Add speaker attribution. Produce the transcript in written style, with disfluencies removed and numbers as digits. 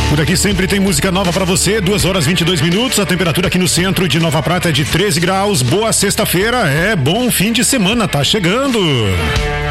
Speaker 1: Por aqui sempre tem música nova pra você, 2h22. A temperatura aqui no centro de Nova Prata é de 13 graus. Boa sexta-feira, bom fim de semana, tá chegando.